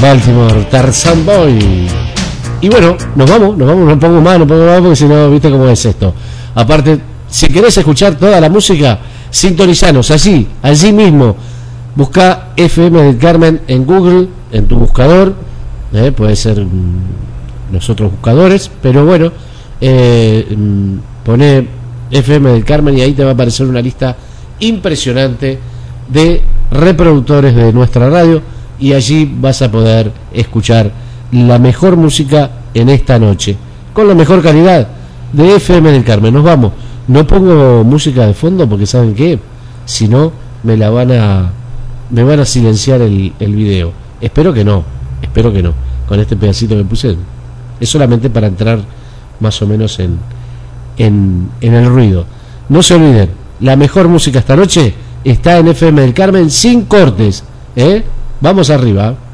Baltimore, Tarzan Boy. Y bueno, nos vamos, no pongo más porque si no, viste cómo es esto. Aparte, si querés escuchar toda la música, sintonizanos allí mismo. Busca FM del Carmen en Google, en tu buscador, puede ser los otros buscadores, pero bueno, poné FM del Carmen y ahí te va a aparecer una lista impresionante de reproductores de nuestra radio y allí vas a poder escuchar la mejor música en esta noche, con la mejor calidad de FM del Carmen. Nos vamos, no pongo música de fondo porque ¿saben qué? Si no, me van a silenciar el video. Espero que no, con este pedacito que puse, es solamente para entrar más o menos en el ruido. No se olviden, la mejor música esta noche está en FM del Carmen sin cortes, Vamos arriba.